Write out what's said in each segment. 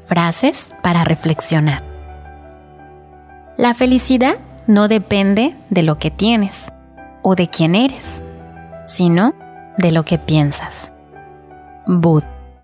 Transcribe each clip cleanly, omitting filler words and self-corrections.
Frases para reflexionar. La felicidad no depende de lo que tienes o de quién eres, sino de lo que piensas. Bud.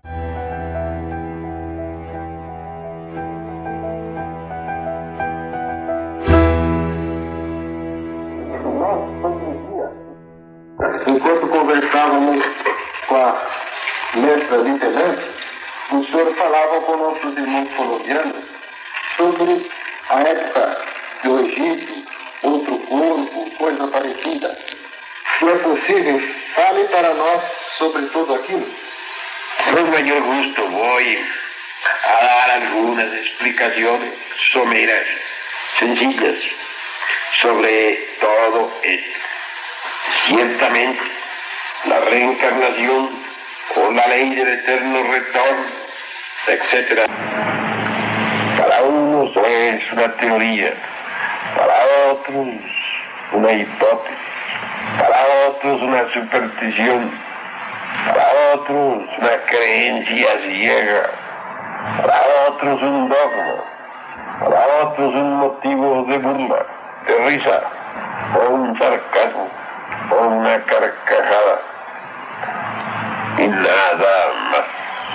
Enquanto conversávamos com a mestra de internet, o senhor falava com nossos irmãos colombianos sobre a época do Egito, outro corpo, coisa parecida. Se é possível, fale para nós sobre tudo aquilo. Con mayor gusto voy a dar algunas explicaciones someras, sencillas, sobre todo esto. Ciertamente, la reencarnación o la ley del eterno retorno, etc. Para unos es una teoría, para otros una hipótesis, para otros una superstición, para otros una creencia ciega, para otros un dogma, para otros un motivo de burla, de risa, o un sarcasmo, o una carcajada, y nada más.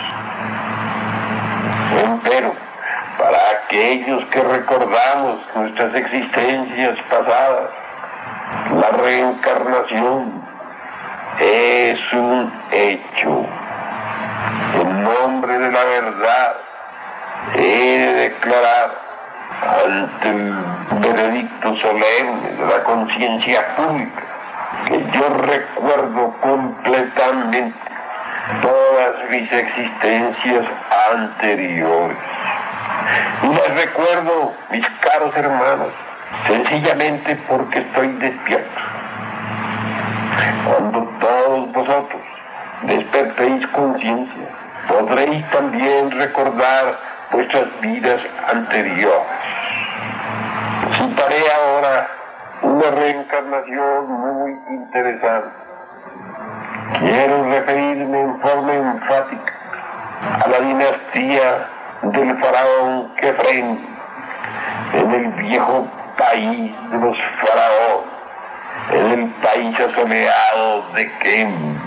Pero para aquellos que recordamos nuestras existencias pasadas, la reencarnación es un hecho. En nombre de la verdad, he de declarar ante el veredicto solemne de la conciencia pública que yo recuerdo completamente todas mis existencias anteriores. Y les recuerdo, mis caros hermanos, sencillamente porque estoy despierto. Cuando todos vosotros despertéis conciencia, podréis también recordar vuestras vidas anteriores. Citaré ahora una reencarnación muy interesante. Quiero referirme en forma enfática a la dinastía del faraón Kefren, en el viejo país de los faraones, en el país asoleado de Kem.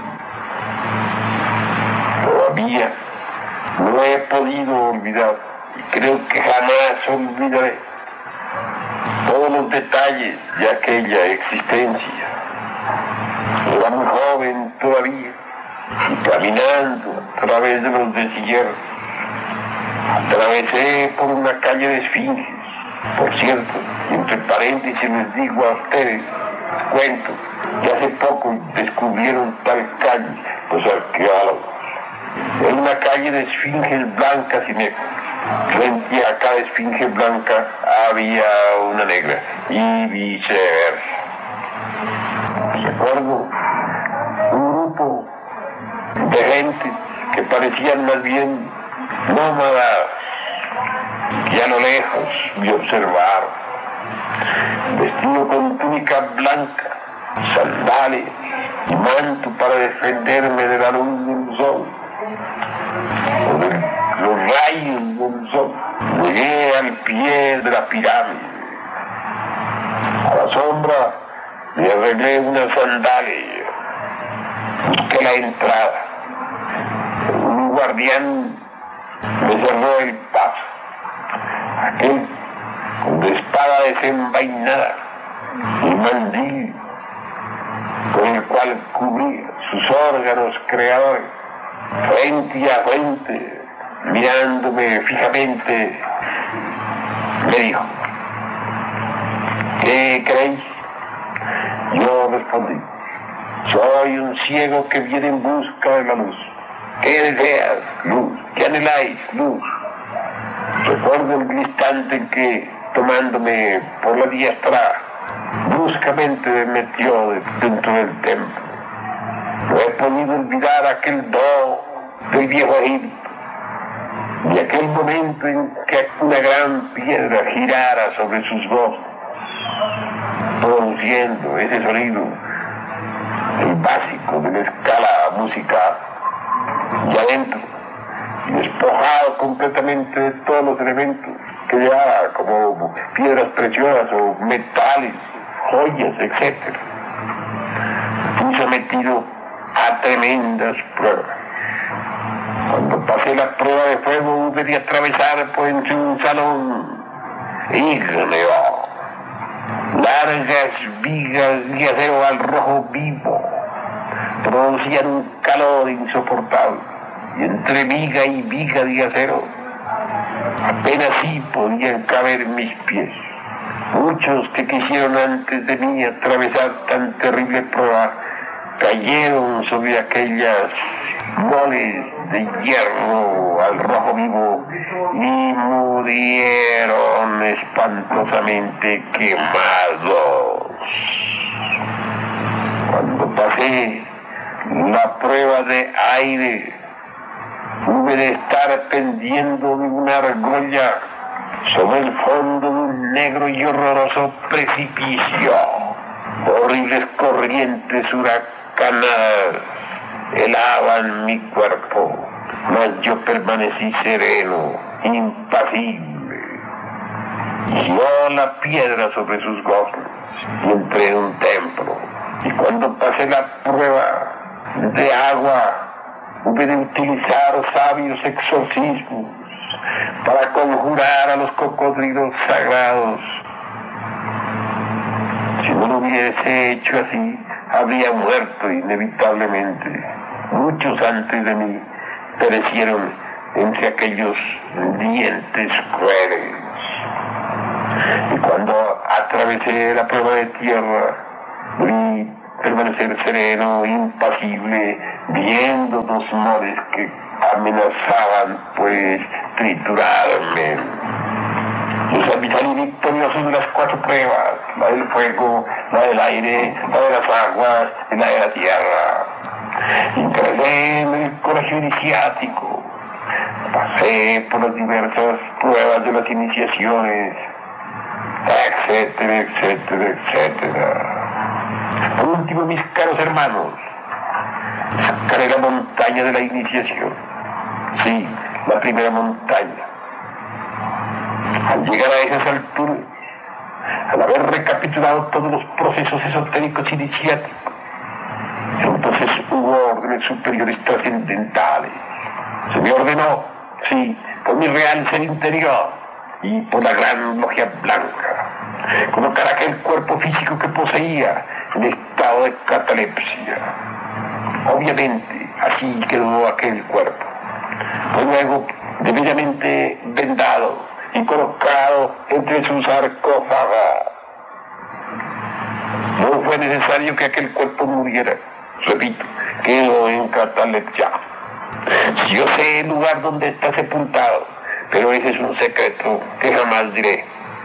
Todavía no he podido olvidar, y creo que jamás olvidaré, todos los detalles de aquella existencia. Era muy joven todavía, y caminando a través de los desiertos, atravesé por una calle de esfinges. Por cierto, entre paréntesis les digo a ustedes, cuento, que hace poco descubrieron tal calle los arqueólogos. Era una calle de esfinges blancas y negras. Frente a cada esfinge blanca había una negra, y viceversa. Recuerdo un grupo de gente que parecían más bien nómadas, que a lo lejos me observaron, vestido con túnica blanca, sandalias y manto para defenderme de la luz del sol, o de los rayos del sol. Llegué al pie de la pirámide. A la sombra me arreglé una sandalia, busqué la entrada. Un guardián me cerró el paso. Aquel, con la espada desenvainada y mandil con el cual cubría sus órganos creadores, frente a frente, mirándome fijamente, me dijo: ¿qué creéis? Yo respondí: soy un ciego que viene en busca de la luz. ¿Qué deseas? Luz. ¿Qué anheláis? Luz. Recuerdo el instante en que, tomándome por la diestra, bruscamente me metió dentro del templo. No he podido olvidar aquel do del viejo Egipto, y aquel momento en que una gran piedra girara sobre sus bosques, produciendo ese sonido, el básico de la escala musical, y adentro, despojado completamente de todos los elementos que llevaba, como piedras preciosas o metales, joyas, etc. Fui sometido a tremendas pruebas. Cuando pasé la prueba de fuego, hube de atravesar por entre un salón ígneo, largas vigas de acero al rojo vivo producían un calor insoportable, y entre viga y viga de acero apenas sí podían caber mis pies. Muchos que quisieron antes de mí atravesar tan terrible prueba cayeron sobre aquellas moles de hierro al rojo vivo y murieron espantosamente quemados. Cuando pasé la prueba de aire, hube de estar pendiendo de una argolla sobre el fondo de un negro y horroroso precipicio. Horribles corrientes huracanadas helaban mi cuerpo, mas yo permanecí sereno, impasible. Guió la piedra sobre sus gozos y entré en un templo. Y cuando pasé la prueba de agua, hube de utilizar sabios exorcismos para conjurar a los cocodrilos sagrados. Si no lo hubiese hecho así, habría muerto inevitablemente. Muchos antes de mí perecieron entre aquellos dientes crueles. Y cuando atravesé la prueba de tierra, vi permanecer sereno, impasible, viendo dos moles que amenazaban, pues, triturarme. Y salí victorioso de las 4 pruebas: la del fuego, la del aire, la de las aguas y la de la tierra. Ingresé en el colegio iniciático, pasé por las diversas pruebas de las iniciaciones, etcétera, etcétera, etcétera. Por último, mis caros hermanos, sacaré la montaña de la iniciación. Sí, la primera montaña. Al llegar a esas alturas, al haber recapitulado todos los procesos esotéricos iniciáticos, entonces hubo órdenes superiores trascendentales. Se me ordenó, sí, por mi real ser interior y por la gran logia blanca, colocar aquel cuerpo físico que poseía en estado de catalepsia. Obviamente, así quedó aquel cuerpo. Pues luego, debidamente vendado y colocado entre su sarcófago. No fue necesario que aquel cuerpo muriera. Repito, quedó en catalepsia. Yo sé el lugar donde está sepultado, pero ese es un secreto que jamás diré.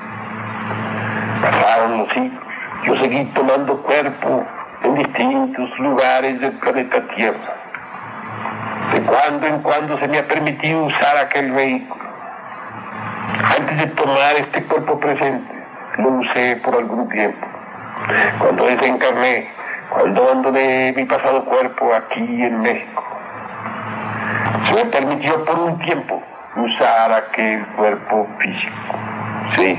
Pasaron los siglos. Yo seguí tomando cuerpo en distintos lugares del planeta Tierra. De cuando en cuando se me ha permitido usar aquel vehículo. Antes de tomar este cuerpo presente, lo usé por algún tiempo. Cuando desencarné, cuando abandoné mi pasado cuerpo aquí en México, se me permitió por un tiempo usar aquel cuerpo físico. Sí.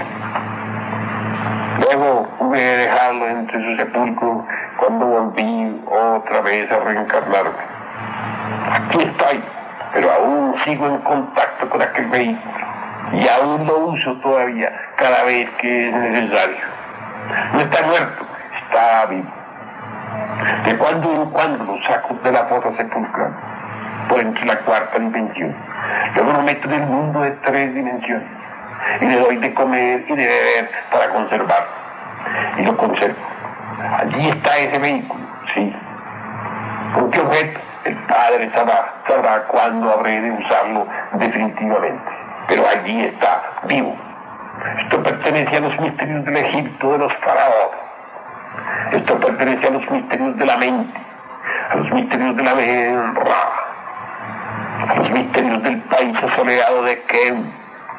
Luego hube de dejarlo entre su sepulcro cuando volví otra vez a reencarnarme. Aquí estoy, pero aún sigo en contacto con aquel vehículo y aún lo uso todavía cada vez que es necesario. No está muerto, está vivo. De cuando en cuando lo saco de la fosa sepulcral por entre la 4ª dimensión. Luego lo meto en el mundo de 3 dimensiones y le doy de comer y de beber para conservarlo. Y lo conservo. Allí está ese vehículo, sí. ¿Con qué objeto? El Padre sabrá cuándo habré de usarlo definitivamente. Pero allí está, vivo. Esto pertenece a los misterios del Egipto de los faraones. Esto pertenece a los misterios de la mente, a los misterios de la Ra, a los misterios del país asoleado de Kem.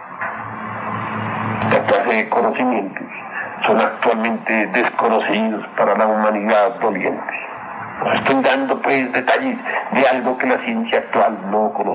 Esta clase de conocimientos son actualmente desconocidos para la humanidad doliente. Os estoy dando pues detalles de algo que la ciencia actual no conoce.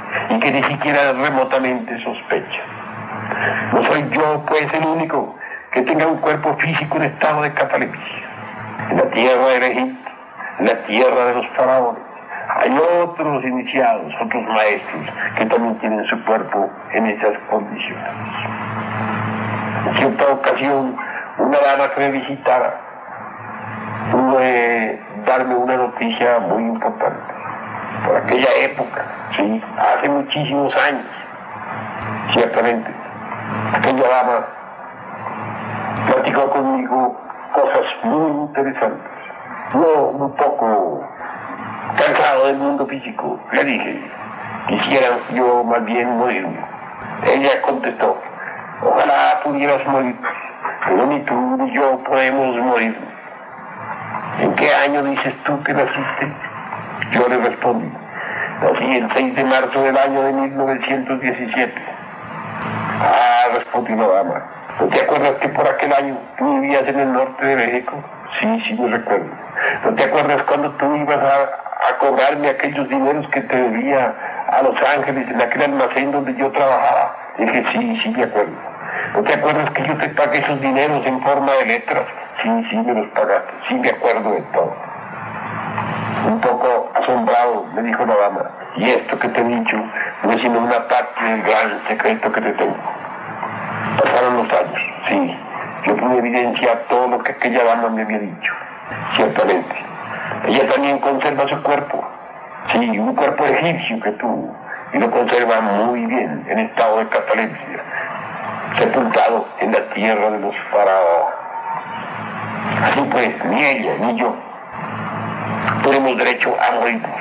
y que ni siquiera remotamente sospecha. No soy yo, pues, el único que tenga un cuerpo físico en estado de catalepsia. En la tierra del Egipto, en la tierra de los faraones, hay otros iniciados, otros maestros, que también tienen su cuerpo en esas condiciones. En cierta ocasión, una dama que me visitara pudo darme una noticia muy importante. Por aquella época, sí, hace muchísimos años, ciertamente, aquella dama platicó conmigo cosas muy interesantes. Yo, un poco cansado del mundo físico, le dije, quisiera yo más bien morirme. Ella contestó, ojalá pudieras morir, pero ni tú ni yo podemos morir. ¿En qué año dices tú que naciste? Yo le respondí, nací el 6 de marzo del año de 1917. Ah, respondió la dama, ¿no te acuerdas que por aquel año tú vivías en el norte de México? Sí, me recuerdo. ¿No te acuerdas cuando tú ibas a cobrarme aquellos dineros que te debía a Los Ángeles, en aquel almacén donde yo trabajaba? Dije, sí, me acuerdo. ¿No te acuerdas que yo te pagué esos dineros en forma de letras? Sí, me los pagaste. Sí, me acuerdo de todo. Un poco asombrado, me dijo la dama, y esto que te he dicho no es sino una parte del gran secreto que te tengo. Pasaron los años, sí. Yo pude evidenciar todo lo que aquella dama me había dicho. Ciertamente. Ella también conserva su cuerpo. Sí, un cuerpo egipcio que tuvo. Y lo conserva muy bien, en estado de catalepsia. Sepultado en la tierra de los faraones. Así pues, ni ella ni yo tenemos derecho a morirnos.